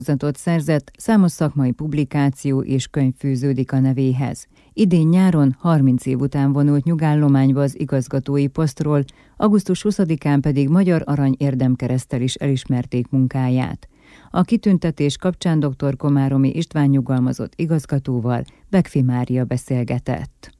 szerzett, számos szakmai publikáció és könyv fűződik a nevéhez. Idén nyáron 30 év után vonult nyugállományba az igazgatói posztról, augusztus 20-án pedig Magyar Arany érdemkereszttel is elismerték munkáját. A kitüntetés kapcsán dr. Komáromi István nyugalmazott igazgatóval Bekfi Mária beszélgetett.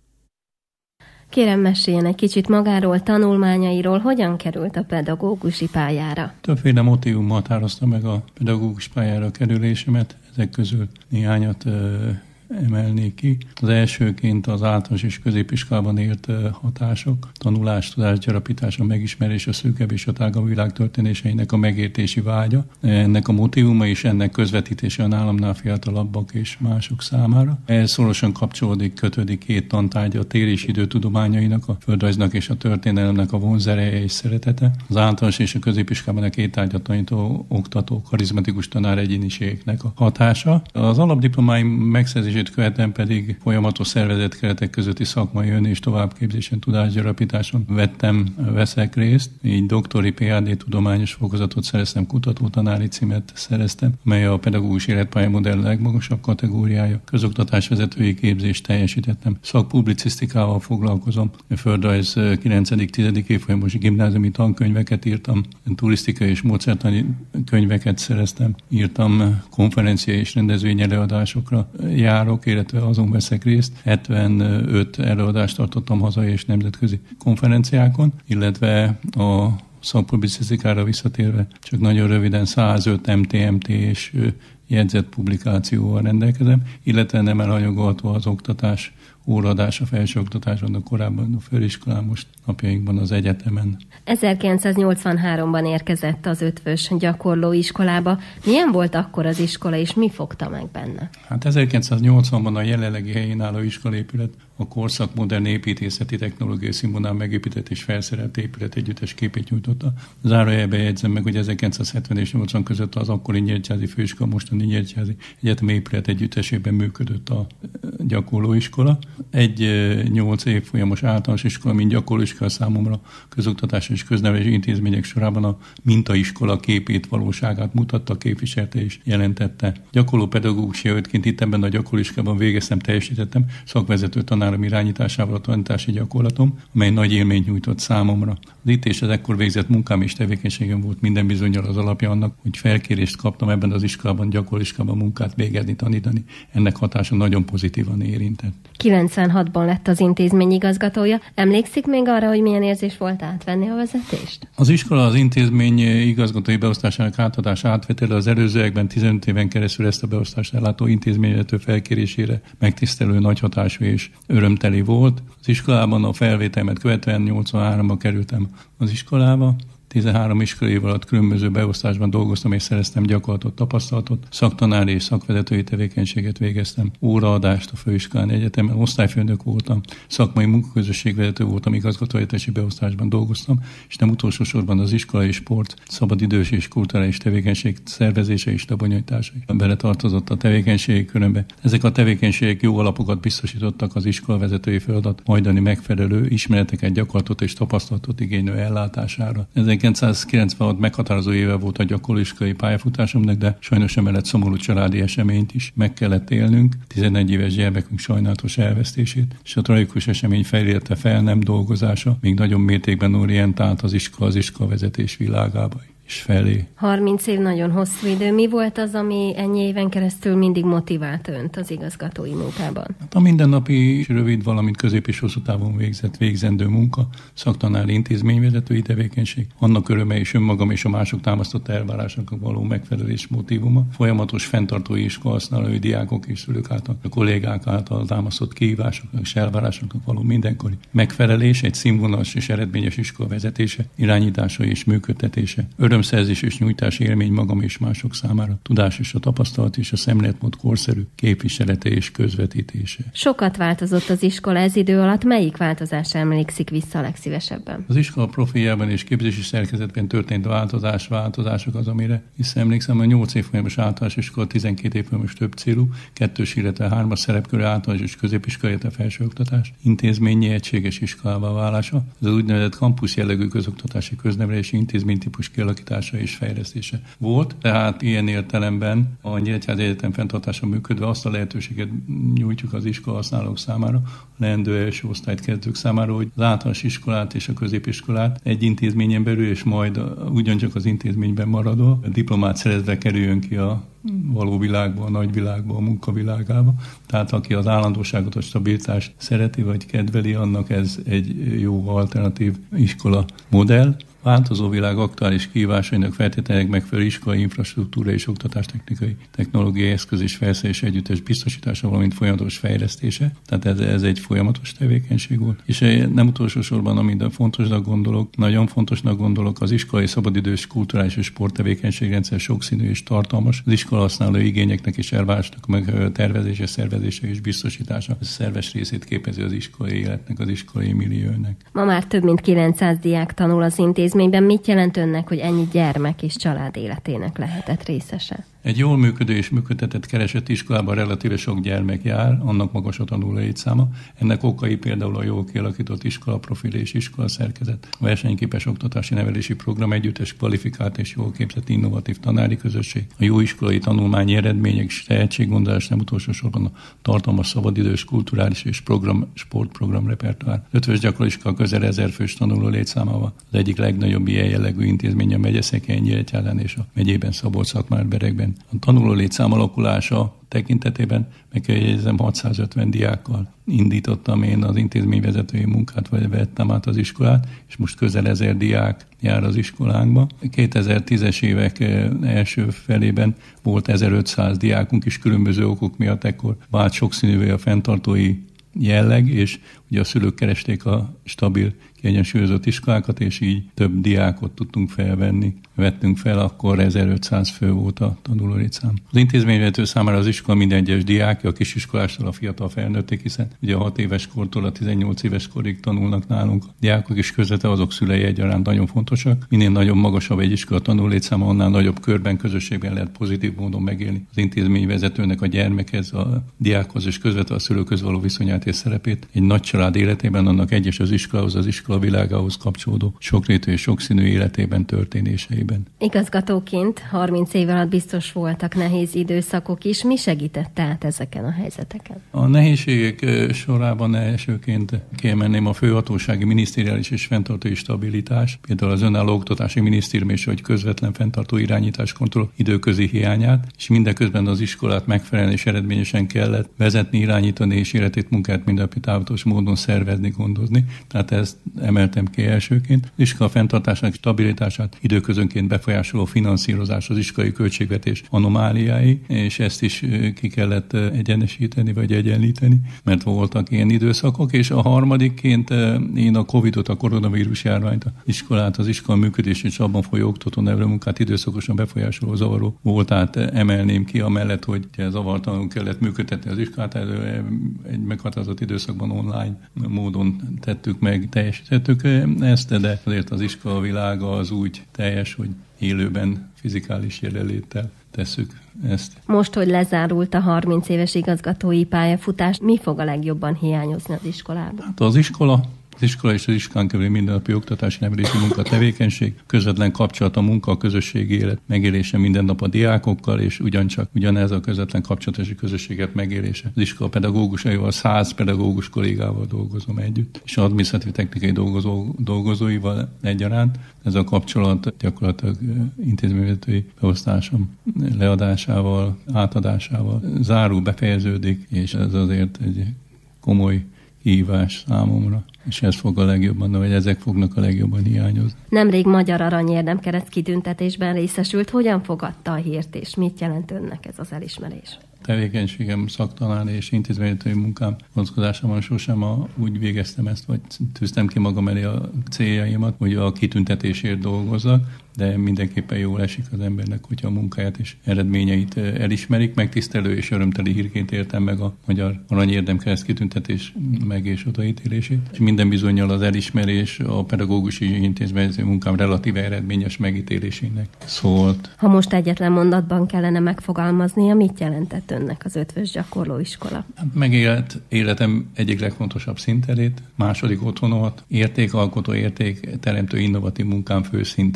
Kérem, meséljen egy kicsit magáról, tanulmányairól, hogyan került a pedagógusi pályára? Többféle motívum határozta meg a pedagógus pályára kerülésemet, ezek közül néhányat emelnék ki. Az elsőként az általános és középiskolában élt hatások, tanulás, tudásgyarapítás, a megismerés, a szűkebb és a tágabb világ történéseinek a megértési vágya. Ennek a motívuma és ennek közvetítése a nálamnál fiatalabbak és mások számára. Ehhez szorosan kötődik két tantárgya, a tér és idő tudományainak, a földrajznak és a történelemnek a vonzereje és szeretete. Az általános és a középiskolában a két tárgyat tanító oktató, karizmatikus tanár egyéniségeknek a hatása. Az alapdiplomáim megszerzését követően pedig folyamatos szervezetkeretek közötti szakmai és továbbképzésen, tudásgyarapításon veszek részt. Így doktori PhD tudományos fokozatot szereztem, kutatótanári címet szereztem, mely a pedagógus életpályamodell legmagasabb kategóriája. Közoktatásvezetői képzést teljesítettem. Szakpublicisztikával foglalkozom. Földrajz 9.-10. évfolyamos gimnáziumi tankönyveket írtam, turisztikai és módszertani könyveket szereztem, írtam konferencia és rendezvény előadásokra járok, illetve azon veszek részt. 75 előadást tartottam hazai és nemzetközi konferenciákon, illetve a szakpublicisztikára visszatérve csak nagyon röviden 105 MTMT és jegyzett publikációval rendelkezem, illetve nem elhanyagolható az oktatás, óraadás a felsőoktatásban, a korábban a főiskolán, most napjainkban az egyetemen. 1983-ban érkezett az Ötvös gyakorlóiskolába. Milyen volt akkor az iskola, és mi fogta meg benne? Hát 1980-ban a jelenlegi helyén álló iskolaépület a korszak modern építészeti technológiai színvonalán megépített és felszerelt épület együttes képét nyújtotta. Zárójelbe jegyzem meg, hogy 1970 és 80 között az akkori Nyíregyházi főiskola, mostani Nyíregyházi egyetemi épület együttesében működött a gyakorlóiskola. Egy 8 évfolyamos általános iskola, mint gyakorlóiskola számomra közoktatás és köznevelési intézmények sorában a mintaiskola képét, valóságát mutatta, képviselte és jelentette. Gyakorló pedagógus jelöltként itt ebben a gyakorlóiskolában végeztem, teljesítettem szakvezető tanárom irányításával a tanítási gyakorlatom, amely nagy élményt nyújtott számomra. Az itt és az ekkor végzett munkám és tevékenységem volt minden bizonnyal az alapja annak, hogy felkérést kaptam ebben az iskolában, gyakorlóiskolában munkát végezni, tanítani. Ennek hatása nagyon pozitívan érintett. 96-ban lett az intézmény igazgatója. Emlékszik még arra, hogy milyen érzés volt átvenni a vezetést? Az iskola az intézmény igazgatói beosztásának átadása átvétele az előzőekben 15 éven keresztül ezt a beosztást ellátó intézményvezető felkérésére megtisztelő, nagyhatású és örömteli volt. Az iskolában a felvételmet követően 83-ban kerültem az iskolába. 13 iskolai év alatt különböző beosztásban dolgoztam és szereztem gyakorlatot, tapasztalatot, szaktanári és szakvezetői tevékenységet végeztem, óraadást a főiskolán, egyetemen, osztályfőnök voltam, szakmai munkaközösségvezető voltam, igazgatóhelyettesi beosztásban dolgoztam, és nem utolsó sorban az iskolai sport, szabadidős és kulturális tevékenység szervezése és lebonyolítása beletartozott a tevékenységi körömbe. Ezek a tevékenységek jó alapokat biztosítottak az iskolavezetői feladat majdani megfelelő ismereteket, gyakorlatot és tapasztalatot igénylő ellátására. 1996 meghatározó éve volt a gyakorlóiskolai pályafutásomnak, de sajnos emellett szomorú családi eseményt is meg kellett élnünk, 11 éves gyermekünk sajnálatos elvesztését, és a tragikus esemény felérte fel nem dolgozása, még nagyon mértékben orientált az iskolavezetés világába és felé. 30 év nagyon hosszú idő. Mi volt az, ami ennyi éven keresztül mindig motivált önt az igazgatói munkában? Hát a mindennapi rövid, valamint közép és hosszú távon végzendő munka, szaktanári intézményvezetői tevékenység, annak öröme és önmagam és a mások támasztott elvárásoknak való megfelelés motívuma, folyamatos fenntartói iskolasztálói diákok és szülők által, a kollégák által támasztott kihívásoknak és elvárásoknak való mindenkori megfelelés, egy színvonalas és eredményes iskola vezetése, irányítása és működtetése, örömszerzés és nyújtás élmény magam és mások számára, tudás és a tapasztalat és a szemléletmód korszerű képviselete és közvetítése. Sokat változott az iskola ez idő alatt, melyik változásra emlékszik vissza a legszívesebben? Az iskola profiljában és képzési szerkezetben történt változások az, amire visszaemlékszem, a 8 évfolyamos általános iskola 12 évfolyamos több célú, 2, illetve 3 szerepkörű általános és középiskola, illetve felsőoktatás intézményi egységes iskolává válása. Ez az úgynevezett kampusz jellegű közoktatási köznevelési intézménytípus kialakítása kialakítása és fejlesztése volt. Tehát ilyen értelemben a Nyíregyházi Egyetem fenntartása működve azt a lehetőséget nyújtjuk az iskola használók számára, a leendő első osztályt kezdők számára, hogy az általános iskolát és a középiskolát egy intézményen belül, és majd ugyancsak az intézményben maradó diplomát szerezve kerüljön ki a való világba, a nagyvilágba, a munkavilágába. Tehát aki az állandóságot, a stabilitást szereti vagy kedveli, annak ez egy jó alternatív iskola modell. Változó világ aktuális kihívásainak feltételének megfelelő iskolai infrastruktúra és oktatástechnikai technológiai eszköz és felszerelés együttes biztosítása, valamint folyamatos fejlesztése. Tehát ez egy folyamatos tevékenység volt. És nem utolsó sorban, amit nagyon fontosnak gondolok, az iskolai szabadidős kulturális és sporttevékenységrendszer sokszínű és tartalmas, az iskola használó igényeknek és elvárásnak meg tervezése, szervezése és biztosítása. Ez szerves részét képezi az iskolai életnek, az iskolai milliónek. Ma már több mint 900 diák tanul az intézményben. Mit jelent önnek, hogy ennyi gyermek és család életének lehetett részese? Egy jól működő és működtetett keresett iskolában relatíve sok gyermek jár, annak magas a tanulólétszáma. Ennek okai például a jól kialakított iskolaprofil és iskolaszerkezet, a versenyképes oktatási nevelési program, együttes kvalifikált és jól képzett innovatív tanári közösség, a jó iskolai tanulmányi eredmények és tehetséggondolás, nem utolsó sorban a tartalmas szabadidős kulturális és sportprogram repertoár. Ötvös Gyakorlóiskola közel 1000 fős tanuló létszámával az egyik legnagyobb ilyen jellegű intézmény a Megyeszékhelyen, Nyíregyházán és a megyében Szabolcs-Szatmár-Beregben. A tanuló létszám alakulása tekintetében meg kell jegyezem, 650 diákkal indítottam én az intézményvezetői munkát, vagy vettem át az iskolát, és most közel 1000 diák jár az iskolánkba. 2010-es évek első felében volt 1500 diákunk is, különböző okok miatt ekkor vált sokszínűvé a fenntartói jelleg, és ugye a szülők keresték a stabil, kiegyensúlyozott iskolákat, és így több diákot tudtunk felvenni. Vettünk fel, akkor 1500 fő volt a tanulólétszám. Az intézményvezető számára az iskola minden egyes diákja, a kisiskolástól a fiatal felnőttek, hiszen ugye a 6 éves kortól a 18 éves korig tanulnak nálunk. A diákok is közvetve azok szülei egyaránt nagyon fontosak. Minél nagyobb, magasabb egy iskola tanulólétszáma, annál nagyobb körben, közösségben lehet pozitív módon megélni az intézményvezetőnek a gyermekhez, a diákhoz és közvetve a szülőköz való viszonyát és szerepét. Egy nagy család életében annak egyes az iskolához, az iskola világához kapcsolódó sokrétű és sokszínű életében, történéseiben. Igazgatóként 30 év alatt biztos voltak nehéz időszakok is. Mi segített át ezeken a helyzeteken? A nehézségek sorában elsőként kiemelném a főhatósági minisztériális és fenntartói stabilitás, például az önálló oktatási minisztérium és vagy közvetlen fenntartó irányítás kontroll időközi hiányát, és mindeközben az iskolát megfelelően és eredményesen kellett vezetni, irányítani és életét, munkát mindennapi távlatos módon szervezni, gondozni. Tehát ezt emeltem ki elsőként. Az iskola fenntartásának stabilitását időközönként befolyásoló finanszírozás, az iskolai költségvetés anomáliái, és ezt is ki kellett egyenesíteni vagy egyenlíteni, mert voltak ilyen időszakok, és a harmadikként én a Covid-ot, a koronavírus járványt, az iskolát, az iskola működését és abban folyó oktató-nevelő munkát időszakosan befolyásoló zavaró voltát emelném ki, amellett, hogy zavartalanul kellett működtetni az iskolát, egy meghatározott időszakban online módon tettük meg, teljesítettük ezt, de azért az iskola világa az úgy teljes, hogy élőben, fizikális jelenléttel tesszük ezt. Most, hogy lezárult a 30 éves igazgatói pályafutás, mi fog a legjobban hiányozni az iskolában? Hát az iskola és az iskolán kívüli mindennapi oktatási nevelési munka tevékenység, közvetlen kapcsolat a munka, a közösségi élet megélése minden nap a diákokkal, és ugyanez a közvetlen kapcsolatos közösséget megélése. Az iskola pedagógusaival, 100 pedagógus kollégával dolgozom együtt, és az adminisztratív technikai dolgozóival egyaránt. Ez a kapcsolat gyakorlatilag intézményvezetői beosztásom leadásával, átadásával zárul, befejeződik, és ez azért egy komoly hívás számomra, és ez fog a legjobban, vagy ezek fognak a legjobban hiányozni. Nemrég Magyar Aranyérdemkereszt kitüntetésben részesült. Hogyan fogadta a hírt, és mit jelent önnek ez az elismerés? Tevékenységem, szaktanár és intézményvezetői munkám vonatkozásában sosem úgy végeztem ezt, vagy tűztem ki magam elé a céljaimat, hogy a kitüntetésért dolgozzak, de mindenképpen jól esik az embernek, hogyha a munkáját és eredményeit elismerik. Megtisztelő és örömteli hírként értem meg a Magyar Aranyérdemkereszt kitüntetés meg és odaítélését. És minden bizonnyal az elismerés a pedagógusi intézményvezetői munkám relatíve eredményes megítélésének szólt. Ha most egyetlen mondatban kellene megfogalmaznia, mit jelentett önnek az Ötvös Gyakorlóiskola? Megélt életem egyik legfontosabb szinterét, második otthonomat, értékalkotó, értékteremtő, innovatív munkám fő szinterét.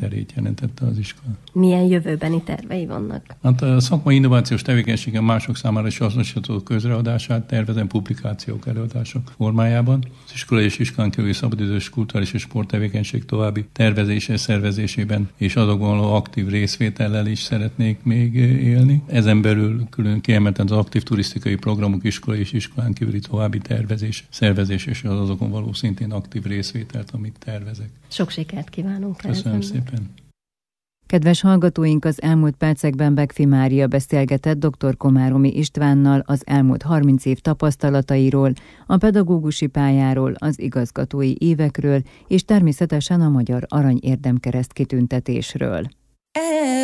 jelentette az iskola. Milyen jövőbeni tervei vannak? Hát a szakmai innovációs tevékenységen mások számára is hasznosítható közreadását tervezem publikációk, előadások formájában. Az iskola és iskolán kívüli szabadidős kulturális és sporttevékenység további tervezése, szervezésében és azokban való aktív részvétellel is szeretnék még élni. Ezen belül külön kiemelten az aktív turisztikai programok, iskola és iskolán kívüli további tervezés, szervezés és az azokon való szintén aktív részvételt, amit tervezek. Sok sikert kívánunk! Köszönöm szépen! Kedves hallgatóink, az elmúlt percekben Begfi Mária beszélgetett dr. Komáromi Istvánnal az elmúlt 30 év tapasztalatairól, a pedagógusi pályáról, az igazgatói évekről és természetesen a Magyar Arany Érdemkereszt kitüntetésről.